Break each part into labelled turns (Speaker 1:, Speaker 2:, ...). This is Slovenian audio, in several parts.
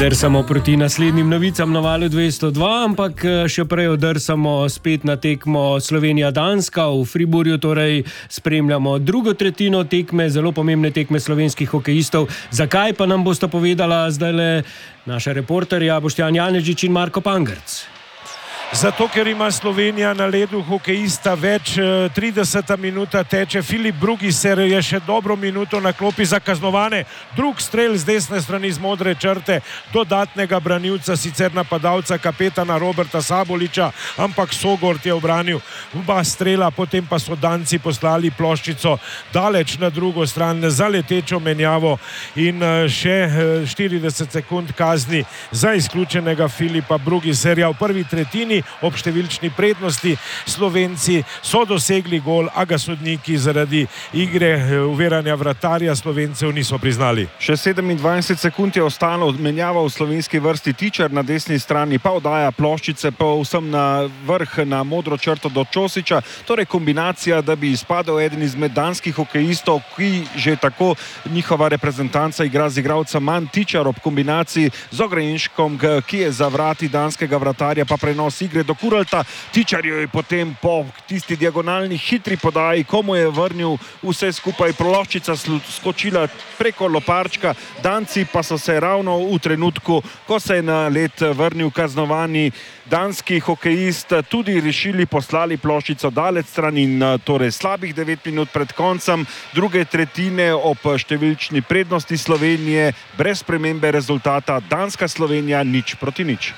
Speaker 1: Drsamo proti naslednjim novicam na valu 202, ampak še prej odrsamo spet na tekmo Slovenija-Danska. V Friburju torej spremljamo drugo tretjino tekme, zelo pomembne tekme slovenskih hokejistov. Zakaj pa nam bosta povedala zdajle naša reporterja Boštjan Janežič in Marko Pangerc.
Speaker 2: Zato, ker ima Slovenija na ledu hokejista več, 30. minuta teče, Filip Brugiser je še dobro minuto na klopi za kaznovane. Drug strel z desne strani z modre črte, dodatnega branilca, sicer napadalca, kapetana Roberta Saboliča, ampak Sogort je obranil oba strela, potem pa so Danci poslali ploščico daleč na drugo stran za letečo menjavo in še 40 sekund kazni za izključenega Filipa Brugiserja v prvi tretjini. Ob številčni prednosti Slovenci so dosegli gol, a ga sodniki zaradi igre uveranja vratarja Slovencev niso priznali.
Speaker 3: Še 27 sekund je ostalo, menjava v slovenski vrsti. Tičar na desni strani pa oddaja ploščice pa vsem na vrh na modro črto do Čosiča. Torej kombinacija, da bi izpadel eden izmed danskih hokejistov, ki že tako njihova reprezentanca igra z igralca manj. Tičar ob kombinaciji z Ogrinškom, ki je za vrati danskega vratarja, pa prenos igre do Kuralta. Tičar je potem po tisti diagonalni hitri podaji, komu je vrnil vse skupaj, ploščica skočila preko loparčka. Danci pa so se ravno v trenutku, ko se je na led vrnil kaznovani danski hokejist, tudi rešili, poslali ploščico daleč stran in torej slabih 9 minut pred koncem druge tretjine ob številčni prednosti Slovenije brez spremembe rezultata Danska-Slovenija 0-0.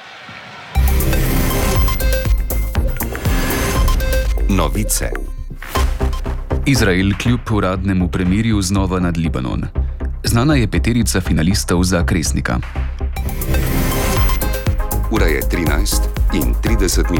Speaker 4: Novice. Izrael kljub uradnemu premirju znova nad Libanon. Znana je peterica finalistov za Kresnika. Ura je 13:30.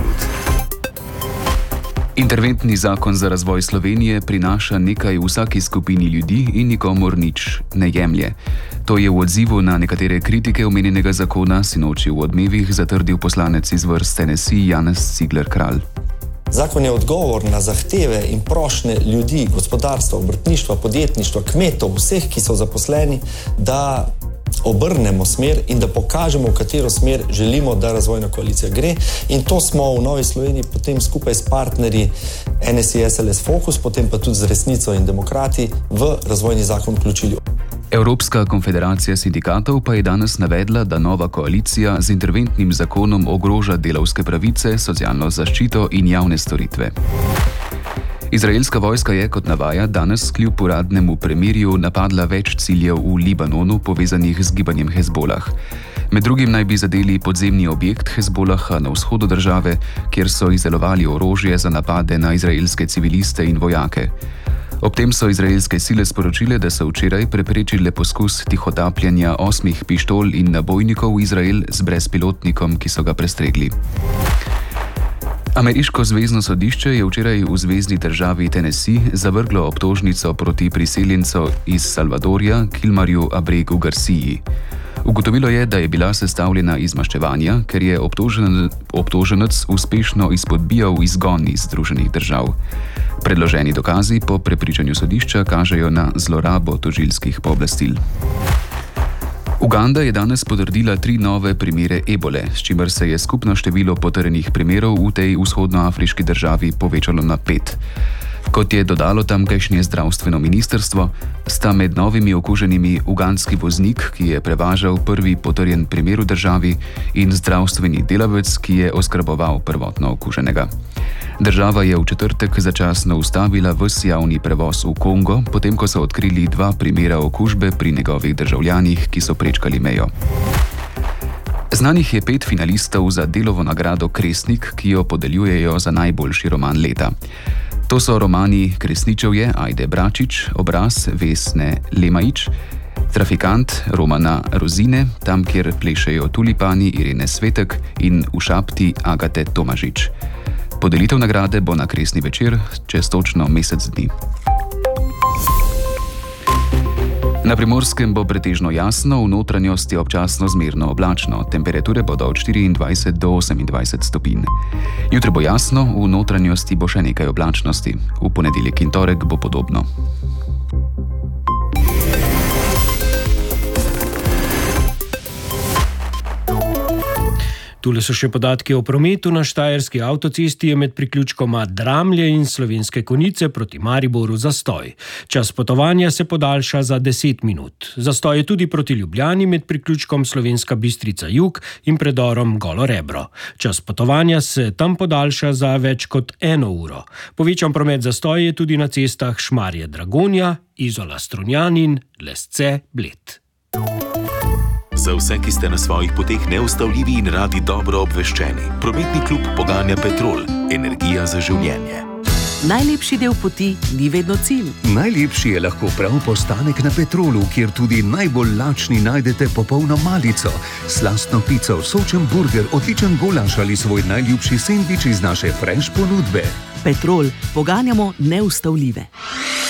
Speaker 4: Interventni zakon za razvoj Slovenije prinaša nekaj vsaki skupini ljudi in nikomur nič ne jemlje. To je v odzivu na nekatere kritike omenjenega zakona sinoči v Odmevih zatrdil poslanec iz vrst NSI Janez Cigler Kralj.
Speaker 5: Zakon je odgovor na zahteve in prošnje ljudi, gospodarstva, obrtništva, podjetništva, kmetov, vseh, ki so zaposleni, da obrnemo smer in da pokažemo, v katero smer želimo, da razvojna koalicija gre. In to smo v Novi Sloveniji potem skupaj s partnerji NSI, SLS, Fokus, potem pa tudi z Resnico in Demokrati v razvojni zakon vključili.
Speaker 4: Evropska konfederacija sindikatov pa je danes navedla, da nova koalicija z interventnim zakonom ogroža delavske pravice, socialno zaščito in javne storitve. Izraelska vojska je, kot navaja, danes kljub uradnemu premirju napadla več ciljev v Libanonu povezanih z gibanjem Hezbolah. Med drugim naj bi zadeli podzemni objekt Hezbolaha na vzhodu države, kjer so izdelovali orožje za napade na izraelske civiliste in vojake. Ob tem so izraelske sile sporočile, da so včeraj preprečile poskus tihotapljanja 8 pištol in nabojnikov v Izrael z brezpilotnikom, ki so ga prestregli. Ameriško zvezno sodišče je včeraj v zvezni državi Tennessee zavrglo obtožnico proti priseljencu iz Salvadorja Kilmarju Abregu Garciji. Ugotovilo je, da je bila sestavljena iz maščevanja, ker je obtoženec uspešno izpodbijal izgon iz Združenih držav. Predloženi dokazi po prepričanju sodišča kažejo na zlorabo tožilskih pooblastil. Uganda je danes potrdila 3 nove primere ebole, s čimer se je skupno število potrjenih primerov v tej vzhodnoafriški državi povečalo na 5. Kot je dodalo tamkajšnje zdravstveno ministrstvo, sta med novimi okuženimi ugandski voznik, ki je prevažal prvi potrjen primer v državi, in zdravstveni delavec, ki je oskrboval prvotno okuženega. Država je v četrtek začasno ustavila ves javni prevoz v Kongo, potem ko so odkrili 2 primera okužbe pri njegovih državljanih, ki so prečkali mejo. Znanih je 5 finalistov za Delovo nagrado Kresnik, ki jo podeljujejo za najboljši roman leta. To so romani Kresničevje Ajde Bračič, Obraz Vesne Lemajič, Trafikant Romana Rozine, Tam, kjer plešejo tulipani Irene Svetek in V šapti Agate Tomažič. Podelitev nagrade bo na Kresni večer čez točno mesec dni. Na Primorskem bo pretežno jasno, v notranjosti občasno zmerno oblačno. Temperature bodo od 24 do 28 stopinj. Jutri bo jasno, v notranjosti bo še nekaj oblačnosti. V ponedeljek in torek bo podobno.
Speaker 1: Tule so še podatki o prometu. Na štajerski avtocesti je med priključkoma Dramlje in Slovenske Konjice proti Mariboru zastoj. Čas potovanja se podaljša za 10 minut. Zastoj je tudi proti Ljubljani med priključkom Slovenska Bistrica Jug in predorom Golo Rebro. Čas potovanja se tam podaljša za več kot 1 uro. Povečan promet zastoj je tudi na cestah Šmarje Dragonja, Izola Strunjanin, Lesce, Bled.
Speaker 6: Za vse, ki ste na svojih poteh neustavljivi in radi dobro obveščeni, prometni klub poganja Petrol, energija za življenje.
Speaker 7: Najlepši del poti ni vedno cilj.
Speaker 8: Najlepši je lahko prav postanek na Petrolu, kjer tudi najbolj lačni najdete popolno malico, slastno pico, sočen burger, odličen golaš ali svoj najljubši sendvič iz naše fresh ponudbe.
Speaker 7: Petrol, poganjamo neustavljive.